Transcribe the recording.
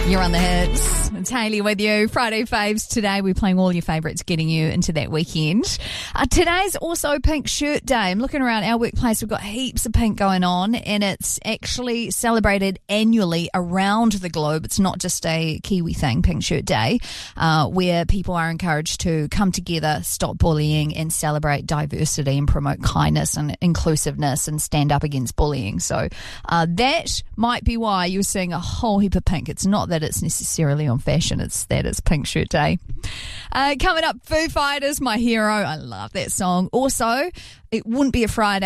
You're on the hits. It's Hayley with you. Friday Faves. Today we're playing all your favourites, getting you into that weekend. Today's also Pink Shirt Day. I'm looking around our workplace. We've got heaps of pink going on, and it's actually celebrated annually around the globe. It's not just a Kiwi thing, Pink Shirt Day, where people are encouraged to come together, stop bullying, and celebrate diversity and promote kindness and inclusiveness and stand up against bullying. So that might be why you're seeing a whole heap of pink. It's not that it's necessarily on fashion, it's that it's Pink Shirt Day. Coming up, Foo Fighters, My Hero. I love that song. Also, it wouldn't be a Friday